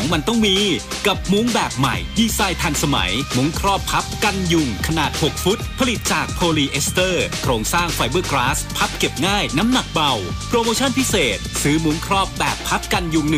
มันต้องมีกับมุ้งแบบใหม่ดีไซน์ทันสมัยมุ้งครอบพับกันยุงขนาด6ฟุตผลิตจากโพลีเอสเตอร์โครงสร้างไฟเบอร์กลาสพับเก็บง่ายน้ำหนักเบาโปรโมชั่นพิเศษซื้อมุ้งครอบแบบพับกันยุง